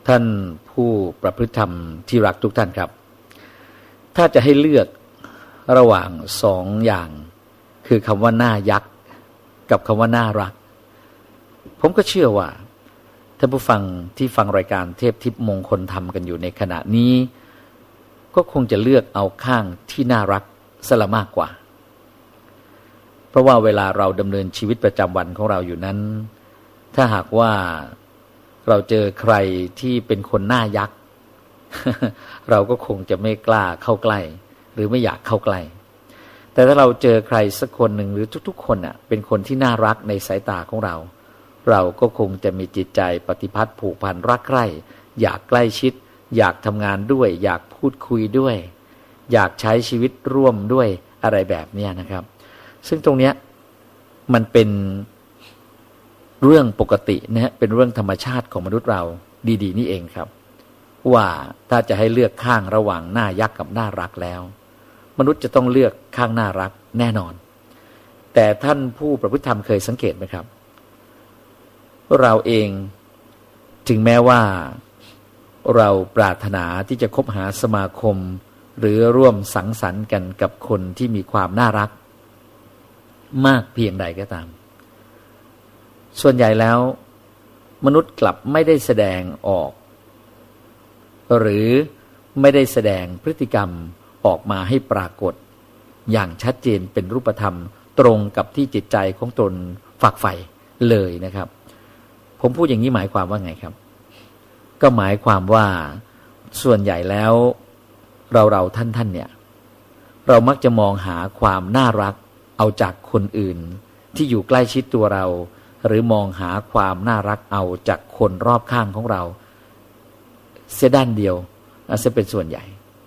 ท่านผู้ประพฤติธรรมที่รักทุกท่านครับถ้าจะให้เลือกระหว่างสองอย่างคือคำว่าน่ายักษ์กับคำว่าน่ารักผมก็เชื่อว่าท่านผู้ฟังที่ฟังรายการเทพทิพย์มงคลธรรมกันอยู่ในขณะนี้ก็คงจะเลือกเอาข้างที่น่ารักซะละมากกว่าเพราะว่าเวลาเราดำเนินชีวิตประจำวันของเราอยู่นั้นถ้าหากว่าเราเจอใครที่เป็นคนน่ายักษ์ เราก็คงจะไม่กล้าเข้าใกล้หรือไม่อยากเข้าใกล้แต่ถ้าเราเจอใครสักคนหนึ่งหรือทุกๆคนน่ะเป็นคนที่น่ารักในสายตาของเราเราก็คงจะมีจิตใจปฏิพัทธ์ผูกพันรักใคร่อยากใกล้ชิดอยากทำงานด้วยอยากพูดคุยด้วยอยากใช้ชีวิตร่วมด้วยอะไรแบบนี้นะครับซึ่งตรงเนี้ยมันเป็นเรื่องปกตินะฮะเป็นเรื่องธรรมชาติของมนุษย์เราดีๆนี่เองครับว่าถ้าจะให้เลือกข้างระหว่างน่ายักษ์กับน่ารักแล้วมนุษย์จะต้องเลือกข้างน่ารักแน่นอนแต่ท่านผู้ประพฤติธรรมเคยสังเกตไหมครับเราเองถึงแม้ว่าเราปรารถนาที่จะคบหาสมาคมหรือร่วมสังสรรค์กันกับคนที่มีความน่ารักมากเพียงใดก็ตามส่วนใหญ่แล้วมนุษย์กลับไม่ได้แสดงออกหรือไม่ได้แสดงพฤติกรรมออกมาให้ปรากฏอย่างชัดเจนเป็นรูปธรรมตรงกับที่จิตใจของตนฝักใฝ่เลยนะครับผมพูดอย่างนี้หมายความว่าไงครับก็หมายความว่าส่วนใหญ่แล้วเราท่านเนี่ยเรามักจะมองหาความน่ารักเอาจากคนอื่นที่อยู่ใกล้ชิดตัวเราหรือมองหาความน่ารักเอาจากคนรอบข้างของเราเสียด้านเดียวจะเป็นส่วนใหญ่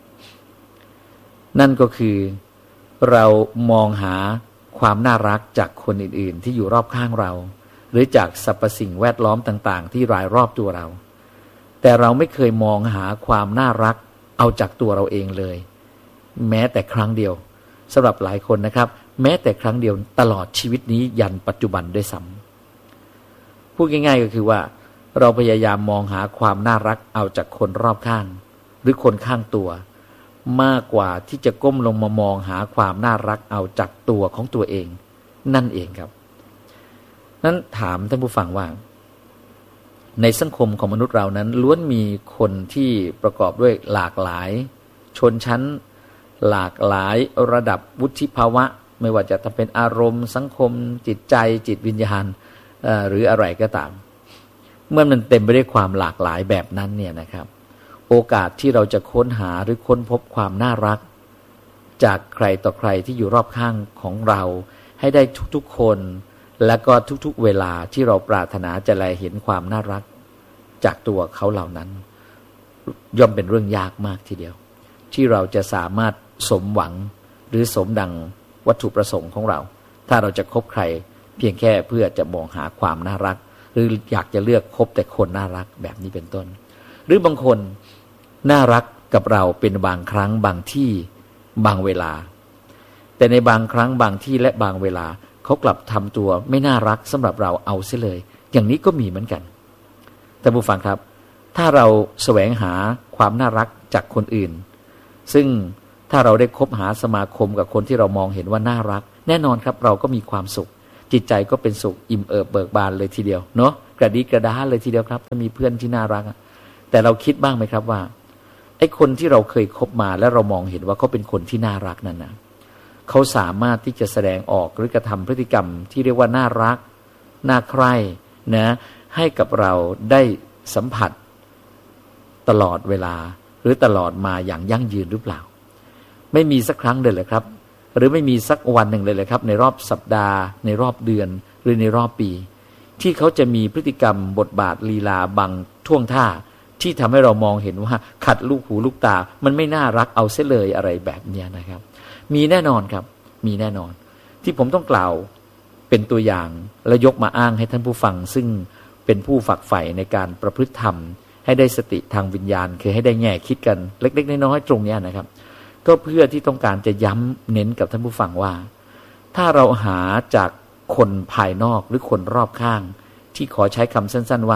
นั่นก็คือเรามองหาความน่ารักจากคนอื่นๆที่อยู่รอบข้างเราหรือจากสรรพสิ่งแวดล้อมต่างๆที่รายรอบตัวเราแต่เราไม่เคยมองหาความน่ารักเอาจากตัวเราเองเลยแม้แต่ครั้งเดียวสำหรับหลายคนนะครับแม้แต่ครั้งเดียวตลอดชีวิตนี้ยันปัจจุบันด้วยซ้ำพูดง่ายๆก็คือว่าเราพยายามมองหาความน่ารักเอาจากคนรอบข้างหรือคนข้างตัวมากกว่าที่จะก้มลงมามองหาความน่ารักเอาจากตัวของตัวเองนั่นเองครับนั้นถามท่านผู้ฟังว่าในสังคมของมนุษย์เรานั้นล้วนมีคนที่ประกอบด้วยหลากหลายชนชั้นหลากหลายระดับวุฒิภาวะไม่ว่าจะเป็นอารมณ์สังคมจิตใจจิตวิญญาณหรืออะไรก็ตามเมื่อมันเต็มไปด้วยความหลากหลายแบบนั้นเนี่ยนะครับโอกาสที่เราจะค้นหาหรือค้นพบความน่ารักจากใครต่อใครที่อยู่รอบข้างของเราให้ได้ทุกๆคนและก็ทุกๆเวลาที่เราปรารถนาจะแลเห็นความน่ารักจากตัวเขาเหล่านั้นย่อมเป็นเรื่องยากมากทีเดียวที่เราจะสามารถสมหวังหรือสมดังวัตถุประสงค์ของเราถ้าเราจะคบใครเพียงแค่เพื่อจะมองหาความน่ารักหรืออยากจะเลือกคบแต่คนน่ารักแบบนี้เป็นต้นหรือบางคนน่ารักกับเราเป็นบางครั้งบางที่บางเวลาแต่ในบางครั้งบางที่และบางเวลาเขากลับทำตัวไม่น่ารักสำหรับเราเอาเสียเลยอย่างนี้ก็มีเหมือนกันท่านผู้ฟังครับถ้าเราแสวงหาความน่ารักจากคนอื่นซึ่งถ้าเราได้คบหาสมาคมกับคนที่เรามองเห็นว่าน่ารักแน่นอนครับเราก็มีความสุขจิตใจก็เป็นสุขอิ่มเอิบเบิกบานเลยทีเดียวเนาะกระดิกระดาเลยทีเดียวครับถ้ามีเพื่อนที่น่ารักแต่เราคิดบ้างไหมครับว่าไอ้คนที่เราเคยคบมาแล้วเรามองเห็นว่าเขาเป็นคนที่น่ารักนั่นนะเขาสามารถที่จะแสดงออกหรือกระทำพฤติกรรมที่เรียกว่าน่ารักน่าใคร่นะให้กับเราได้สัมผัสตลอดเวลาหรือตลอดมาอย่างยั่งยืนหรือเปล่าไม่มีสักครั้งเลยเหรอครับหรือไม่มีสักวันหนึ่งเลยเหรอครับในรอบสัปดาห์ในรอบเดือนหรือในรอบปีที่เขาจะมีพฤติกรรมบทบาทลีลาบางท่วงท่าที่ทำให้เรามองเห็นว่าขัดลูกหูลูกตามันไม่น่ารักเอาเสียเลยอะไรแบบนี้นะครับมีแน่นอนครับมีแน่นอนที่ผมต้องกล่าวเป็นตัวอย่างและยกมาอ้างให้ท่านผู้ฟังซึ่งเป็นผู้ฝักใฝ่ในการประพฤติธรรมให้ได้สติทางวิญญาณคือให้ได้แง่คิดกันเล็กๆน้อยๆตรงนี้นะครับก็เพื่อที่ต้องการจะย้ำเน้นกับท่านผู้ฟังว่าถ้าเราหาจากคนภายนอกหรือคนรอบข้างที่ขอใช้คำสั้นๆว่า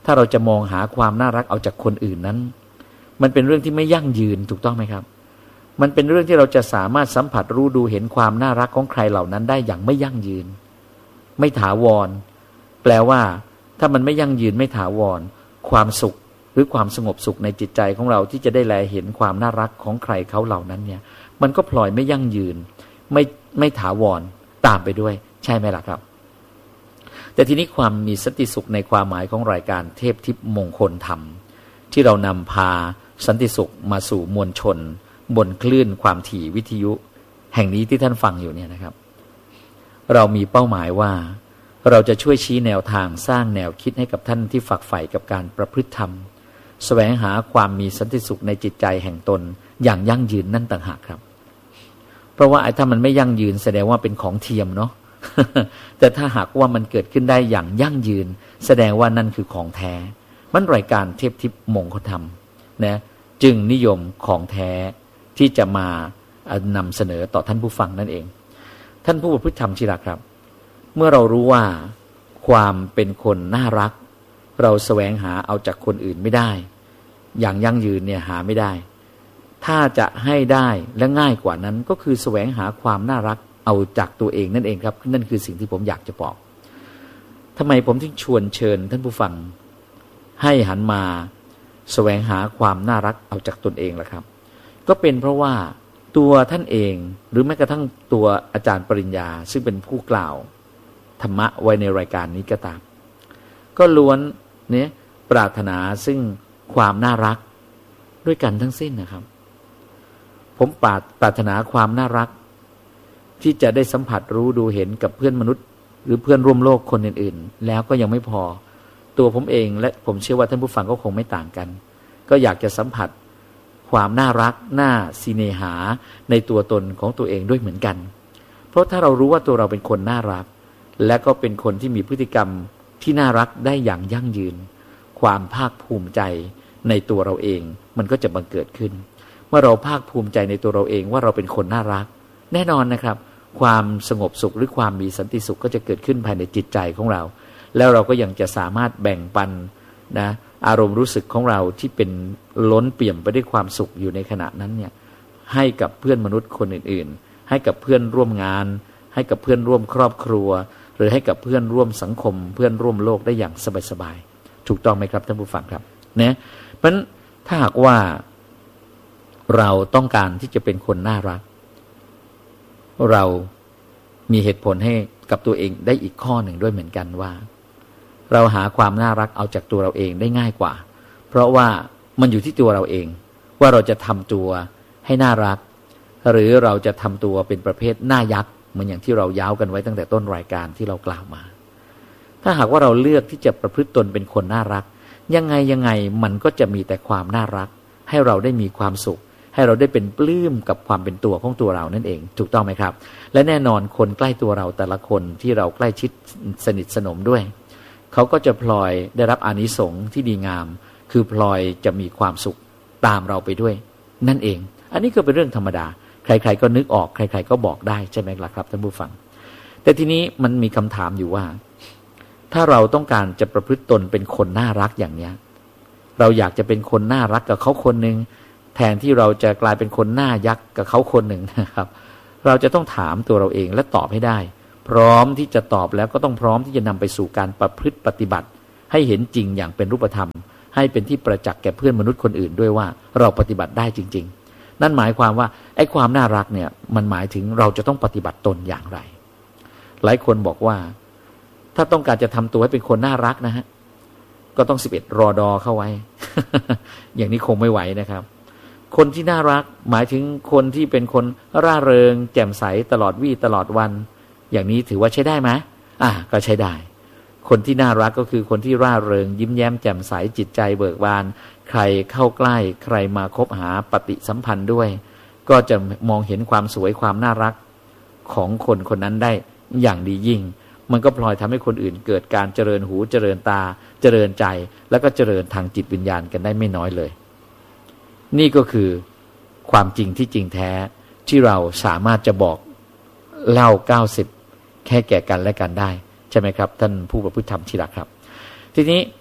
ถ้าเราจะมองหาความน่ารักเอาจากคนอื่นนั้นมันเป็นเรื่องที่ไม่ยั่งยืนถูกต้องไหมครับมันเป็นเรื่องที่เราจะสามารถสัมผัสรู้ดูเห็นความน่ารักของใครเหล่านั้นได้อย่างไม่ยั่งยืนไม่ถาวรแปลว่าถ้ามันไม่ยั่งยืนไม่ถาวรความสุขหรือความสงบสุขในจิตใจของเราที่จะได้แลเห็นความน่ารักของใครเขาเหล่านั้นเนี่ยมันก็พลอยไม่ยั่งยืนไม่ถาวรตามไปด้วยใช่ไหมล่ะครับแต่ทีนี้ความมีสันติสุขในความหมายของรายการเทพทิพย์มงคลธรรมที่เรานำพาสันติสุขมาสู่มวลชนบนคลื่นความถี่วิทยุแห่งนี้ที่ท่านฟังอยู่เนี่ยนะครับเรามีเป้าหมายว่าเราจะช่วยชี้แนวทางสร้างแนวคิดให้กับท่านที่ฝักใฝ่กับการประพฤติธรรมแสวงหาความมีสันติสุขในจิตใจแห่งตนอย่างยั่งยืนนั่นต่างหากครับเพราะว่าถ้ามันไม่ยั่งยืนแสดงว่าเป็นของเทียมเนาะ แต่ถ้าหากว่ามันเกิดขึ้นได้อย่างยั่งยืนแสดงว่านั่นคือของแท้มันรายการเทพทิพย์มงคลธรรมนะจึงนิยมของแท้ที่จะมานำเสนอต่อท่านผู้ฟังนั่นเองท่านผู้ประพฤติธรรมที่รักครับเมื่อเรารู้ว่าความเป็นคนน่ารักเราแสวงหาเอาจากคนอื่นไม่ได้อย่างยั่งยืนเนี่ยหาไม่ได้ถ้าจะให้ได้และง่ายกว่านั้นก็คือแสวงหาความน่ารักเอาจากตัวเองนั่นเองครับนั่นคือสิ่งที่ผมอยากจะบอกทำไมผมถึงชวนเชิญท่านผู้ฟังให้หันมาแสวงหาความน่ารักเอาจากตนเองล่ะครับก็เป็นเพราะว่าตัวท่านเองหรือแม้กระทั่งตัวอาจารย์ปริญญาซึ่งเป็นผู้กล่าวธรรมะไว้ในรายการนี้ก็ตามก็ล้วนเนี่ยปรารถนาซึ่งความน่ารักด้วยกันทั้งสิ้นนะครับผมปรารถนาความน่ารักที่จะได้สัมผัสรู้ดูเห็นกับเพื่อนมนุษย์หรือเพื่อนร่วมโลกคนอื่นๆแล้วก็ยังไม่พอตัวผมเองและผมเชื่อว่าท่านผู้ฟังก็คงไม่ต่างกันก็อยากจะสัมผัสความน่ารักน่าสิเนหาในตัวตนของตัวเองด้วยเหมือนกันเพราะถ้าเรารู้ว่าตัวเราเป็นคนน่ารักและก็เป็นคนที่มีพฤติกรรมที่น่ารักได้อย่างยั่งยืนความภาคภูมิใจในตัวเราเองมันก็จะบังเกิดขึ้นเมื่อเราภาคภูมิใจในตัวเราเองว่าเราเป็นคนน่ารักแน่นอนนะครับความสงบสุขหรือความมีสันติสุขก็จะเกิดขึ้นภายในจิตใจของเราแล้วเราก็ยังจะสามารถแบ่งปันนะอารมณ์รู้สึกของเราที่เป็นล้นเปี่ยมไปด้วยความสุขอยู่ในขณะนั้นเนี่ยให้กับเพื่อนมนุษย์คนอื่นๆให้กับเพื่อนร่วมงานให้กับเพื่อนร่วมครอบครัวหรือให้กับเพื่อนร่วมสังคมเพื่อนร่วมโลกได้อย่างสบายๆถูกต้องไหมครับท่านผู้ฟังครับนะเพราะฉะนั้นถ้าหากว่าเราต้องการที่จะเป็นคนน่ารักเรามีเหตุผลให้กับตัวเองได้อีกข้อหนึ่งด้วยเหมือนกันว่าเราหาความน่ารักเอาจากตัวเราเองได้ง่ายกว่าเพราะว่ามันอยู่ที่ตัวเราเองว่าเราจะทำตัวให้น่ารักหรือเราจะทำตัวเป็นประเภทหน้ายักษ์เหมือนอย่างที่เราย้าวกันไว้ตั้งแต่ต้นรายการที่เรากล่าวมาถ้าหากว่าเราเลือกที่จะประพฤติตนเป็นคนน่ารักยังไงมันก็จะมีแต่ความน่ารักให้เราได้มีความสุขให้เราได้เป็นปลื้มกับความเป็นตัวของตัวเรานั่นเองถูกต้องไหมครับและแน่นอนคนใกล้ตัวเราแต่ละคนที่เราใกล้ชิดสนิทสนมด้วยเขาก็จะพลอยได้รับอานิสงส์ที่ดีงามคือพลอยจะมีความสุขตามเราไปด้วยนั่นเองอันนี้ก็เป็นเรื่องธรรมดาใครๆก็นึกออกใครๆก็บอกได้ใช่ไหมล่ะครับท่านผู้ฟังแต่ทีนี้มันมีคำถามอยู่ว่าถ้าเราต้องการจะประพฤติตนเป็นคนน่ารักอย่างเนี้ยเราอยากจะเป็นคนน่ารักกับเขาคนหนึ่งแทนที่เราจะกลายเป็นคนหน้ายักษ์กับเขาคนหนึ่งนะครับเราจะต้องถามตัวเราเองและตอบให้ได้พร้อมที่จะตอบแล้วก็ต้องพร้อมที่จะนำไปสู่การประพฤติปฏิบัติให้เห็นจริงอย่างเป็นรูปธรรมให้เป็นที่ประจักษ์แก่เพื่อนมนุษย์คนอื่นด้วยว่าเราปฏิบัติได้จริงๆนั่นหมายความว่าไอ้ความน่ารักเนี่ยมันหมายถึงเราจะต้องปฏิบัติตนอย่างไรหลายคนบอกว่าถ้าต้องการจะทำตัวให้เป็นคนน่ารักนะฮะก็ต้อง11 รอดอเข้าไว้ อย่างนี้คงไม่ไหวนะครับคนที่น่ารักหมายถึงคนที่เป็นคนร่าเริงแจ่มใสตลอดวี่ตลอดวันอย่างนี้ถือว่าใช้ได้ไหมก็ใช้ได้คนที่น่ารักก็คือคนที่ร่าเริงยิ้มแย้มแจ่มใสจิตใจเบิกบานใครเข้าใกล้ใครมาคบหาปฏิสัมพันธ์ด้วยก็จะมองเห็นความสวยความน่ารักของคนคนนั้นได้อย่างดียิ่งมันก็พลอยทำให้คนอื่นเกิดการเจริญหูเจริญตาเจริญใจแล้วก็เจริญทางจิตวิญญาณกันได้ไม่น้อยเลยนี่ก็คือความจริงที่จริงแท้ที่เราสามารถจะบอกเล่า90แค่แก่กันและกันได้ใช่ไหมครับท่านผู้ประพฤติธรรมที่รักครับทีนี้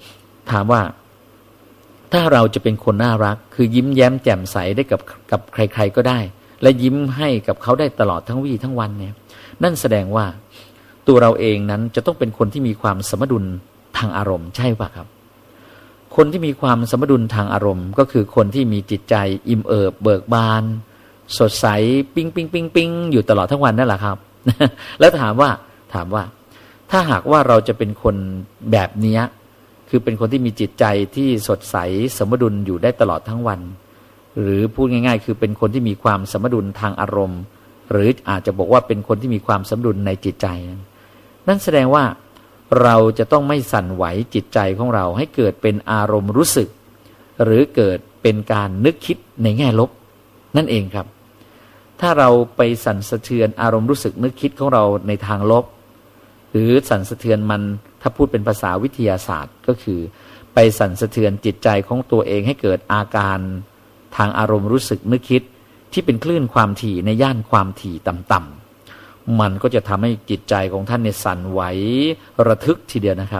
ถามว่าถ้าเราจะเป็นคนน่ารักคือยิ้มแย้มแจ่มใสได้กับใครๆก็ได้และยิ้มให้กับเขาได้ตลอดทั้งวี่ทั้งวันเนี่ยนั่นแสดงว่าตัวเราเองนั้นจะต้องเป็นคนที่มีความสมดุลทางอารมณ์ใช่ป่ะครับคนที่มีความสมดุลทางอารมณ์ก็คือคนที่มีจิตใจอิ่มเอิบเบิกบานสดใสปิ๊งปิ๊งปิ๊งปิ๊งอยู่ตลอดทั้งวันนั่นแหละครับ แล้วถามว่าถ้าหากว่าเราจะเป็นคนแบบนี้คือเป็นคนที่มีจิตใจที่สดใสสมดุลอยู่ได้ตลอดทั้งวันหรือพูดง่ายๆคือเป็นคนที่มีความสมดุลทางอารมณ์หรืออาจจะบอกว่าเป็นคนที่มีความสมดุลในจิตใจนั่นแสดงว่าเราจะต้องไม่สั่นไหวจิตใจของเราให้เกิดเป็นอารมณ์รู้สึกหรือเกิดเป็นการนึกคิดในแง่ลบนั่นเองครับถ้าเราไปสั่นสะเทือนอารมณ์รู้สึกนึกคิดของเราในทางลบหรือสั่นสะเทือนมันถ้าพูดเป็นภาษาวิทยาศาสตร์ก็คือไปสั่นสะเทือนจิตใจของตัวเองให้เกิดอาการทางอารมณ์รู้สึกนึกคิดที่เป็นคลื่นความถี่ในย่านความถี่ต่ำๆมันก็จะทำให้จิตใจของท่านเนี่ยสั่นไหวระทึกทีเดียวนะครับ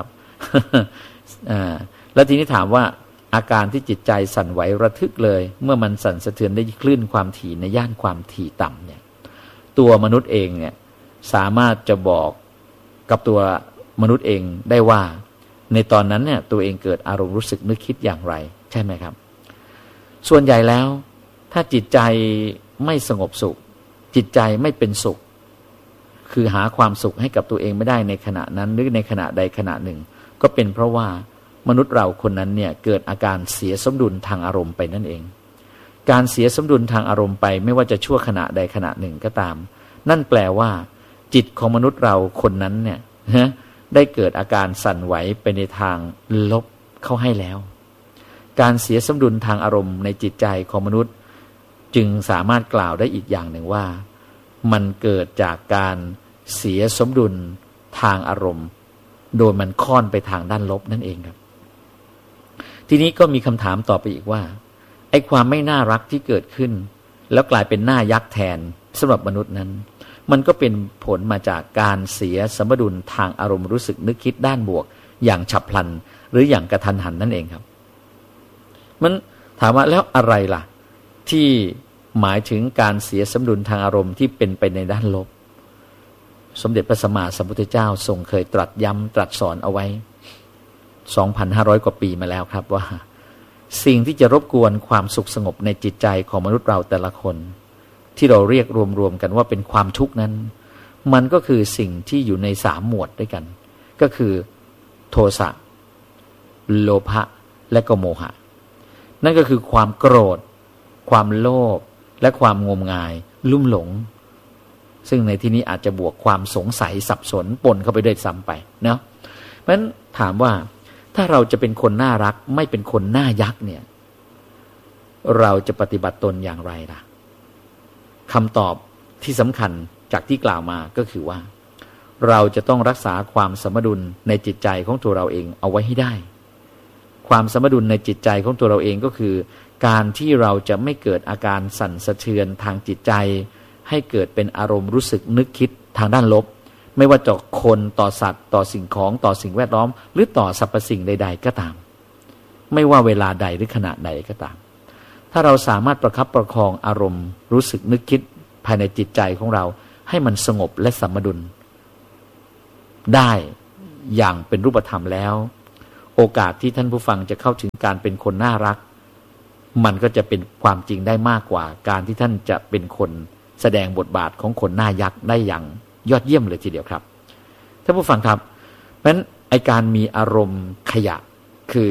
แล้วทีนี้ถามว่าอาการที่จิตใจสั่นไหวระทึกเลยเมื่อมันสั่นสะเทือนได้คลื่นความถี่ในย่านความถี่ต่ำเนี่ยตัวมนุษย์เองเนี่ยสามารถจะบอกกับตัวมนุษย์เองได้ว่าในตอนนั้นเนี่ยตัวเองเกิดอารมณ์รู้สึกนึกคิดอย่างไรใช่ไหมครับส่วนใหญ่แล้วถ้าจิตใจไม่สงบสุขจิตใจไม่เป็นสุขคือหาความสุขให้กับตัวเองไม่ได้ในขณะนั้นหรือในขณะใดขณะหนึ่งก็เป็นเพราะว่ามนุษย์เราคนนั้นเนี่ยเกิดอาการเสียสมดุลทางอารมณ์ไปนั่นเองการเสียสมดุลทางอารมณ์ไปไม่ว่าจะชั่วขณะใดขณะหนึ่งก็ตามนั่นแปลว่าจิตของมนุษย์เราคนนั้นเนี่ยได้เกิดอาการสั่นไหวไปในทางลบเข้าให้แล้วการเสียสมดุลทางอารมณ์ในจิตใจของมนุษย์จึงสามารถกล่าวได้อีกอย่างหนึ่งว่ามันเกิดจากการเสียสมดุลทางอารมณ์โดยมันค่อนไปทางด้านลบนั่นเองครับทีนี้ก็มีคำถามต่อไปอีกว่าไอ้ความไม่น่ารักที่เกิดขึ้นแล้วกลายเป็นหน้ายักษ์แทนสำหรับมนุษย์นั้นมันก็เป็นผลมาจากการเสียสมดุลทางอารมณ์รู้สึกนึกคิดด้านบวกอย่างฉับพลันหรืออย่างกระทันหันนั่นเองครับมันถามว่าแล้วอะไรล่ะที่หมายถึงการเสียสมดุลทางอารมณ์ที่เป็นไปในด้านลบสมเด็จพระสัมมาสัมพุทธเจ้าทรงเคยตรัสย้ำตรัสสอนเอาไว้ 2,500 กว่าปีมาแล้วครับว่าสิ่งที่จะรบกวนความสุขสงบในจิตใจของมนุษย์เราแต่ละคนที่เราเรียกรวมๆกันว่าเป็นความทุกข์นั้นมันก็คือสิ่งที่อยู่ใน3หมวดด้วยกันก็คือโทสะโลภะและก็โมหะนั่นก็คือความโกรธความโลภและความงมงายลุ่มหลงซึ่งในที่นี้อาจจะบวกความสงสัยสับสนปนเข้าไปด้วยซ้ำไปเนาะเพราะฉะนั้นถามว่าถ้าเราจะเป็นคนน่ารักไม่เป็นคนหน้ายักษ์เนี่ยเราจะปฏิบัติตนอย่างไรล่ะคำตอบที่สำคัญจากที่กล่าวมาก็คือว่าเราจะต้องรักษาความสมดุลในจิตใจของตัวเราเองเอาไว้ให้ได้ความสมดุลในจิตใจของตัวเราเองก็คือการที่เราจะไม่เกิดอาการสั่นสะเทือนทางจิตใจให้เกิดเป็นอารมณ์รู้สึกนึกคิดทางด้านลบไม่ว่าต่อคนต่อสัตว์ต่อสิ่งของต่อสิ่งแวดล้อมหรือต่อสรรพสิ่งใดๆก็ตามไม่ว่าเวลาใดหรือขณะใดก็ตามถ้าเราสามารถประคับประคองอารมณ์รู้สึกนึกคิดภายในจิตใจของเราให้มันสงบและสมดุลได้อย่างเป็นรูปธรรมแล้วโอกาสที่ท่านผู้ฟังจะเข้าถึงการเป็นคนน่ารักมันก็จะเป็นความจริงได้มากกว่าการที่ท่านจะเป็นคนแสดงบทบาทของคนหน้ายักษ์ได้อย่างยอดเยี่ยมเลยทีเดียวครับท่านผู้ฟังครับเพราะฉะนั้นไอ้การมีอารมณ์ขยะคือ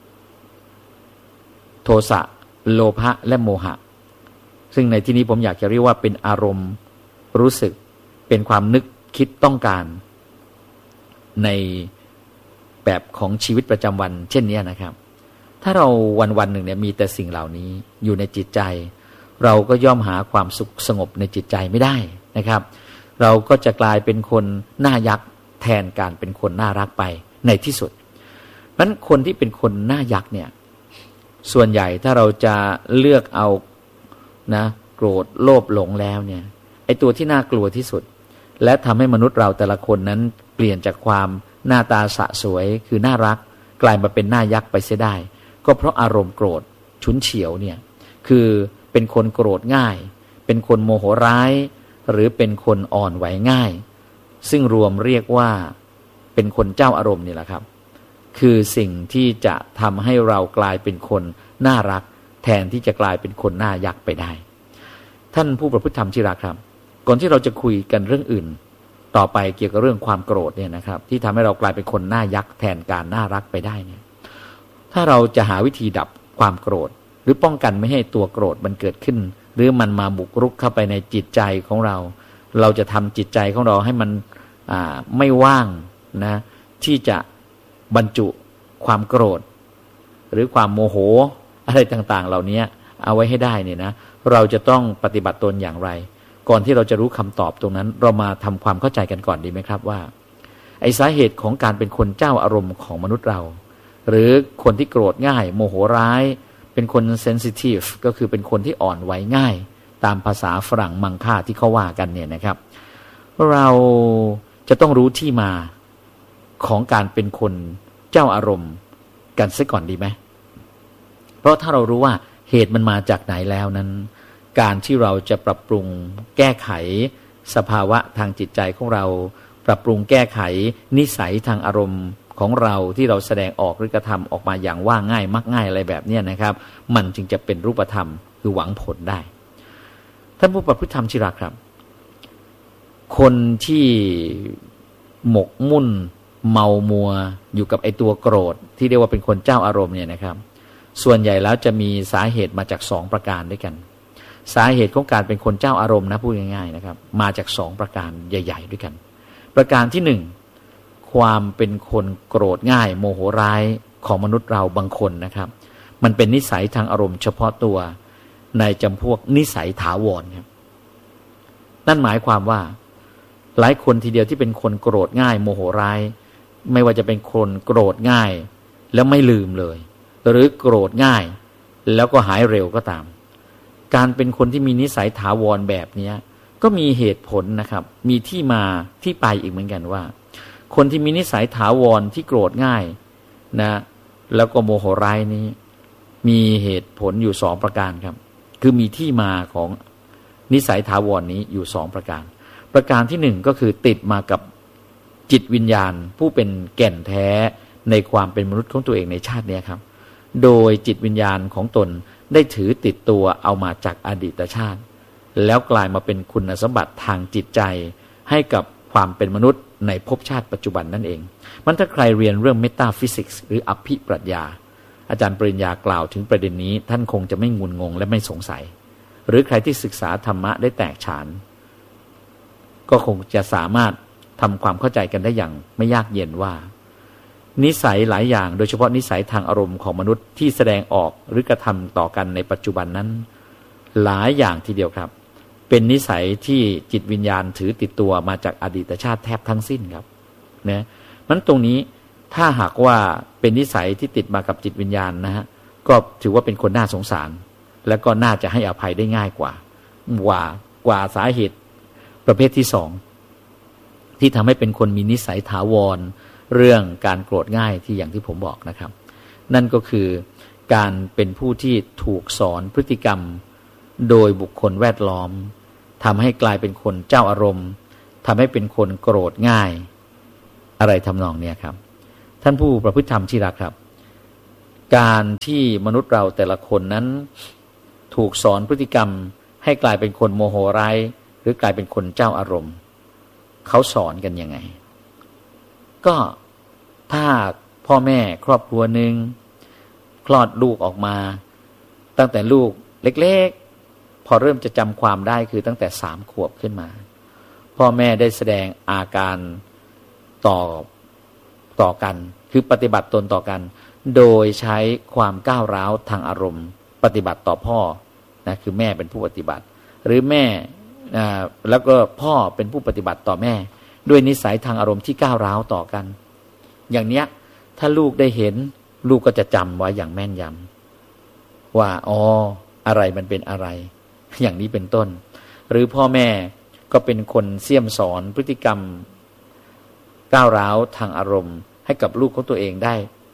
โทสะโลภะและโมหะซึ่งในที่นี้ผมอยากจะเรียกว่าเป็นอารมณ์รู้สึกเป็นความนึกคิดต้องการในแบบของชีวิตประจำวันเช่นนี้นะครับถ้าเราวันๆหนึ่งเนี่ยมีแต่สิ่งเหล่านี้อยู่ในจิตใจเราก็ย่อมหาความสุขสงบในจิตใจไม่ได้นะครับเราก็จะกลายเป็นคนหน้ายักษ์แทนการเป็นคนน่ารักไปในที่สุดเพราะฉะนั้นคนที่เป็นคนหน้ายักษ์เนี่ยส่วนใหญ่ถ้าเราจะเลือกเอานะโกรธโลภหลงแล้วเนี่ยไอ้ตัวที่น่ากลัวที่สุดและทำให้มนุษย์เราแต่ละคนนั้นเปลี่ยนจากความหน้าตาสะสวยคือน่ารักกลายมาเป็นหน้ายักษ์ไปเสียได้ก็เพราะอารมณ์โกรธฉุนเฉียวเนี่ยคือเป็นคนโกรธง่ายเป็นคนโมโหร้ายหรือเป็นคนอ่อนไหวง่ายซึ่งรวมเรียกว่าเป็นคนเจ้าอารมณ์นี่แหละครับคือสิ่งที่จะทำให้เรากลายเป็นคนน่ารักแทนที่จะกลายเป็นคนหน้ายักษ์ไปได้ท่านผู้ประพฤติธรรมที่รักครับก่อนที่เราจะคุยกันเรื่องอื่นต่อไปเกี่ยวกับเรื่องความโกรธเนี่ยนะครับที่ทำให้เรากลายเป็นคนหน้ายักษ์แทนการน่ารักไปได้เนี่ยถ้าเราจะหาวิธีดับความโกรธหรือป้องกันไม่ให้ตัวโกรธมันเกิดขึ้นหรือมันมาบุกรุกเข้าไปในจิตใจของเราเราจะทำจิตใจของเราให้มันไม่ว่างนะที่จะบรรจุความโกรธหรือความโมโหอะไรต่างๆเหล่านี้เอาไว้ให้ได้เนี่ยนะเราจะต้องปฏิบัติตนอย่างไรก่อนที่เราจะรู้คำตอบตรงนั้นเรามาทำความเข้าใจกันก่อนดีไหมครับว่าไอ้สาเหตุของการเป็นคนเจ้าอารมณ์ของมนุษย์เราหรือคนที่โกรธง่ายโมโหร้ายเป็นคนเซนซิทีฟก็คือเป็นคนที่อ่อนไหวง่ายตามภาษาฝรั่งมังค่าที่เขาว่ากันเนี่ยนะครับเราจะต้องรู้ที่มาของการเป็นคนเจ้าอารมณ์กันซะก่อนดีไหมเพราะถ้าเรารู้ว่าเหตุมันมาจากไหนแล้วนั้นการที่เราจะปรับปรุงแก้ไขสภาวะทางจิตใจของเราปรับปรุงแก้ไขนิสัยทางอารมณ์ของเราที่เราแสดงออกหรือกระทำออกมาอย่างว่าง่ายมักง่ายอะไรแบบนี้นะครับมันจึงจะเป็นรูปธรรมคือหวังผลได้ท่านผู้ประพฤติธรรมที่รักครับคนที่หมกมุ่นเมามัวอยู่กับไอ้ตัวโกรธที่เรียกว่าเป็นคนเจ้าอารมณ์เนี่ยนะครับส่วนใหญ่แล้วจะมีสาเหตุมาจาก2ประการด้วยกันสาเหตุของการเป็นคนเจ้าอารมณ์นะพูดง่ายๆนะครับมาจาก2ประการใหญ่ๆด้วยกันประการที่1ความเป็นคนโกรธง่ายโมโหร้ายของมนุษย์เราบางคนนะครับมันเป็นนิสัยทางอารมณ์เฉพาะตัวในจำพวกนิสัยถาวรครับนั่นหมายความว่าหลายคนทีเดียวที่เป็นคนโกรธง่ายโมโหร้ายไม่ว่าจะเป็นคนโกรธง่ายแล้วไม่ลืมเลยหรือโกรธง่ายแล้วก็หายเร็วก็ตามการเป็นคนที่มีนิสัยถาวรแบบนี้ก็มีเหตุผลนะครับมีที่มาที่ไปอีกเหมือนกันว่าคนที่มีนิสัยถาวรที่โกรธง่ายนะแล้วก็โมโหร้ายนี้มีเหตุผลอยู่2ประการครับคือมีที่มาของนิสัยถาวรนี้อยู่2ประการประการที่1ก็คือติดมากับจิตวิญญาณผู้เป็นแก่นแท้ในความเป็นมนุษย์ของตัวเองในชาตินี้ครับโดยจิตวิญญาณของตนได้ถือติดตัวเอามาจากอดีตชาติแล้วกลายมาเป็นคุณสมบัติทางจิตใจให้กับความเป็นมนุษย์ในภพชาติปัจจุบันนั่นเองมันถ้าใครเรียนเรื่องเมตาฟิสิกส์หรืออภิปรัชญาอาจารย์ปริญญากล่าวถึงประเด็นนี้ท่านคงจะไม่งุนงงและไม่สงสัยหรือใครที่ศึกษาธรรมะได้แตกฉานก็คงจะสามารถทำความเข้าใจกันได้อย่างไม่ยากเย็นว่านิสัยหลายอย่างโดยเฉพาะนิสัยทางอารมณ์ของมนุษย์ที่แสดงออกหรือกระทำต่อกันในปัจจุบันนั้นหลายอย่างทีเดียวครับเป็นนิสัยที่จิตวิญญาณถือติดตัวมาจากอดีตชาติแทบทั้งสิ้นครับนะมันตรงนี้ถ้าหากว่าเป็นนิสัยที่ติดมากับจิตวิญญาณนะฮะก็ถือว่าเป็นคนน่าสงสารและก็น่าจะให้อภัยได้ง่ายกว่าสาเหตุประเภทที่2ที่ทำให้เป็นคนมีนิสัยถาวรเรื่องการโกรธง่ายที่อย่างที่ผมบอกนะครับนั่นก็คือการเป็นผู้ที่ถูกสอนพฤติกรรมโดยบุคคลแวดล้อมทำให้กลายเป็นคนเจ้าอารมณ์ทำให้เป็นคนโกรธง่ายอะไรทำนองนี้ครับท่านผู้ประพฤติธรรมที่รักครับการที่มนุษย์เราแต่ละคนนั้นถูกสอนพฤติกรรมให้กลายเป็นคนโมโหร้ายหรือกลายเป็นคนเจ้าอารมณ์เขาสอนกันยังไงก็ถ้าพ่อแม่ครอบครัวหนึ่งคลอดลูกออกมาตั้งแต่ลูกเล็กๆพอเริ่มจะจำความได้คือตั้งแต่3 ขวบขึ้นมาพ่อแม่ได้แสดงอาการต่อกันคือปฏิบัติตนต่อกันโดยใช้ความก้าวร้าวทางอารมณ์ปฏิบัติต่อพ่อนะคือแม่เป็นผู้ปฏิบัติหรือแม่แล้วก็พ่อเป็นผู้ปฏิบัติต่อแม่ด้วยนิสัยทางอารมณ์ที่ก้าวร้าวต่อกันอย่างเนี้ยถ้าลูกได้เห็นลูกก็จะจำไว้อย่างแม่นยำว่าอะไรมันเป็นอะไรอย่างนี้เป็นต้นหรือพ่อแม่ก็เป็นคนเสี่ยมสอนพฤติกรรมก้าวร้าวทางอารมณ์ให้กับลูกของตัวเองได้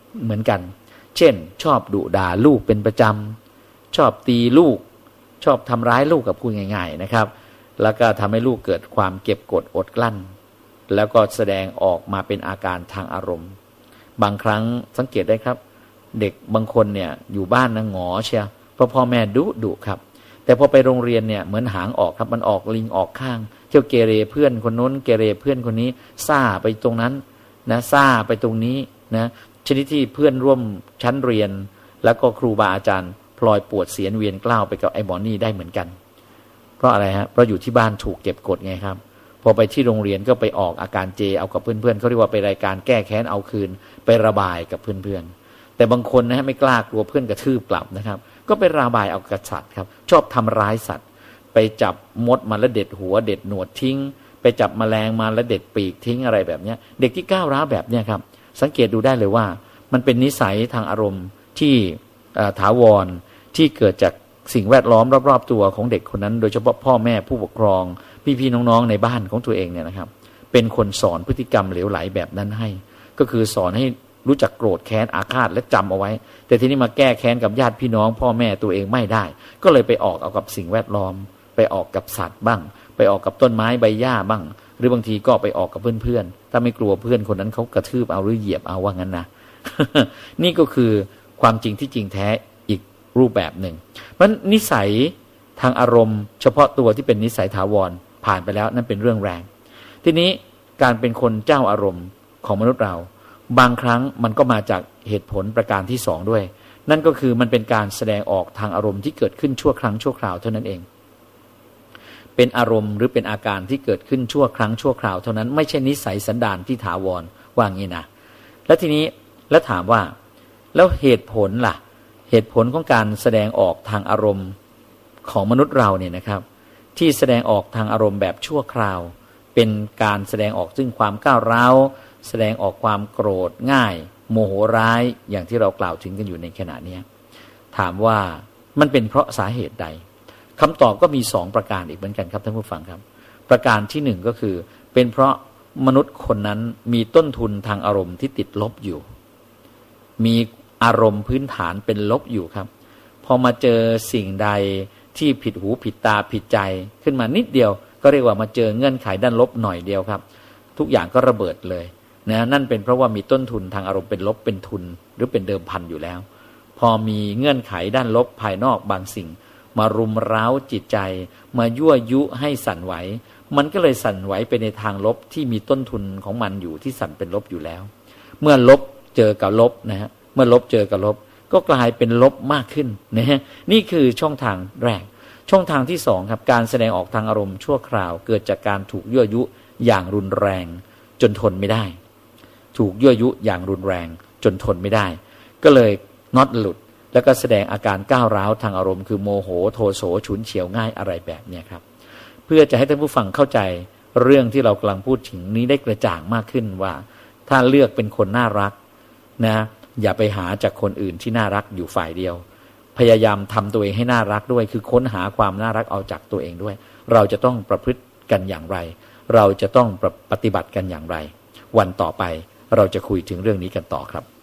เหมือนกันเช่นชอบดุด่าลูกเป็นประจำชอบตีลูกชอบทำร้ายลูกกับพูดง่ายๆนะครับแล้วก็ทำให้ลูกเกิดความเก็บกดอดกลั้นแล้วก็แสดงออกมาเป็นอาการทางอารมณ์บางครั้งสังเกตได้ครับเด็กบางคนเนี่ยอยู่บ้านนะหงอเชียเพราะพ่อแม่ดุครับแต่พอไปโรงเรียนเนี่ยเหมือนหางออกครับมันออกลิงออกข้างเที่ยวเกเรเพื่อนคนนู้นเกเรเพื่อนคนนี้ซ่าไปตรงนั้นนะซ่าไปตรงนี้นะชนิดที่เพื่อนร่วมชั้นเรียนแล้วก็ครูบาอาจารย์พลอยปวดเสียนเวียนกล้าวไปกับไอ้หมอนี่ได้เหมือนกันเพราะอะไรฮะเพราะอยู่ที่บ้านถูกเก็บกดไงครับพอไปที่โรงเรียนก็ไปออกอาการเจเอากับเพื่อนๆเขาเรียกว่าไปรายการแก้แค้นเอาคืนไประบายกับเพื่อนๆแต่บางคนนะฮะไม่กล้ากลัวเพื่อนกระทืบกลับนะครับก็ไประบายเอากับสัตว์ครับชอบทำร้ายสัตว์ไปจับมดมาแล้วเด็ดหัวเด็ดหนวดทิ้งไปจับแมลงมาแล้วเด็ดปีกทิ้งอะไรแบบนี้เด็กที่ก้าวร้าวแบบนี้ครับสังเกตดูได้เลยว่ามันเป็นนิสัยทางอารมณ์ที่ถาวรที่เกิดจากสิ่งแวดล้อมรอบๆตัวของเด็กคนนั้นโดยเฉพาะพ่อแม่ผู้ปกครองพี่ๆน้องๆในบ้านของตัวเองเนี่ยนะครับเป็นคนสอนพฤติกรรมเหลวไหลแบบนั้นให้ก็คือสอนให้รู้จักโกรธแค้นอาฆาตและจำเอาไว้แต่ทีนี้มาแก้แค้นกับญาติพี่น้องพ่อแม่ตัวเองไม่ได้ก็เลยไปออกเอากับสิ่งแวดล้อมไปออกกับสัตว์บ้างไปออกกับต้นไม้ใบหญ้าบ้างหรือบางทีก็ไปออกกับเพื่อนๆถ้าไม่กลัวเพื่อนคนนั้นเขากระทืบเอาหรือเหยียบเอาว่างั้นนะ นี่ก็คือความจริงที่จริงแท้อีกรูปแบบหนึ่งเพราะนิสัยทางอารมณ์เฉพาะตัวที่เป็นนิสัยถาวรผ่านไปแล้วนั่นเป็นเรื่องแรงทีนี้การเป็นคนเจ้าอารมณ์ของมนุษย์เราบางครั้งมันก็มาจากเหตุผลประการที่สองด้วยนั่นก็คือมันเป็นการแสดงออกทางอารมณ์ที่เกิดขึ้นชั่วครั้งชั่วคราวเท่านั้นเองเป็นอารมณ์หรือเป็นอาการที่เกิดขึ้นชั่วครั้งชั่วคราวเท่านั้นไม่ใช่นิสัยสันดานที่ถาวรว่างี้นะแล้วทีนี้แล้วถามว่าแล้วเหตุผลล่ะเหตุผลของการแสดงออกทางอารมณ์ของมนุษย์เราเนี่ยนะครับที่แสดงออกทางอารมณ์แบบชั่วคราวเป็นการแสดงออกซึ่งความก้าวร้าวแสดงออกความโกรธง่ายโมโหร้ายอย่างที่เรากล่าวถึงกันอยู่ในขณะนี้ถามว่ามันเป็นเพราะสาเหตุใดคำตอบก็มี2ประการอีกเหมือนกันครับท่านผู้ฟังครับประการที่1ก็คือเป็นเพราะมนุษย์คนนั้นมีต้นทุนทางอารมณ์ที่ติดลบอยู่มีอารมณ์พื้นฐานเป็นลบอยู่ครับพอมาเจอสิ่งใดที่ผิดหูผิดตาผิดใจขึ้นมานิดเดียวก็เรียกว่ามาเจอเงื่อนไขด้านลบหน่อยเดียวครับทุกอย่างก็ระเบิดเลยนะนั่นเป็นเพราะว่ามีต้นทุนทางอารมณ์เป็นลบเป็นทุนหรือเป็นเดิมพันอยู่แล้วพอมีเงื่อนไขด้านลบภายนอกบางสิ่งมารุมเร้าจิตใจมายั่วยุให้สั่นไหวมันก็เลยสั่นไหวไปในทางลบที่มีต้นทุนของมันอยู่ที่สั่นเป็นลบอยู่แล้วเมื่อลบเจอกับลบนะฮะเมื่อลบเจอกับลบก็กลายเป็นลบมากขึ้นนะฮะนี่คือช่องทางแรกช่องทางที่2ครับการแสดงออกทางอารมณ์ชั่วคราวเกิดจากการถูกยั่วยุอย่างรุนแรงจนทนไม่ได้ถูกยั่วยุอย่างรุนแรงจนทนไม่ได้ก็เลยน็อตหลุดแล้วก็แสดงอาการก้าวร้าวทางอารมณ์คือโมโหโทโสฉุนเฉียวง่ายอะไรแบบนี้ครับเพื่อจะให้ท่านผู้ฟังเข้าใจเรื่องที่เรากำลังพูดถึงนี้ได้กระจ่างมากขึ้นว่าถ้าเลือกเป็นคนน่ารักนะอย่าไปหาจากคนอื่นที่น่ารักอยู่ฝ่ายเดียวพยายามทำตัวเองให้น่ารักด้วยคือค้นหาความน่ารักเอาจากตัวเองด้วยเราจะต้องประพฤติกันอย่างไรเราจะต้องปฏิบัติกันอย่างไรวันต่อไปเราจะคุยถึงเรื่องนี้กันต่อครับ